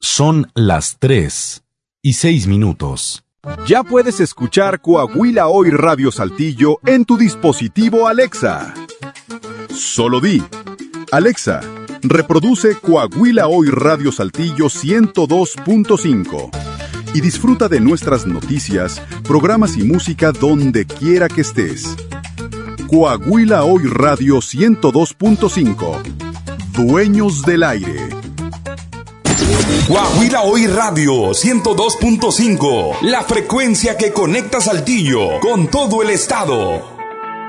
Son las 3:06. Ya puedes escuchar Coahuila Hoy Radio Saltillo en tu dispositivo Alexa. Solo di: Alexa, reproduce Coahuila Hoy Radio Saltillo 102.5 y disfruta de nuestras noticias, programas y música donde quiera que estés. Coahuila Hoy Radio 102.5. Dueños del aire. Coahuila Hoy Radio 102.5. La frecuencia que conecta Saltillo con todo el estado.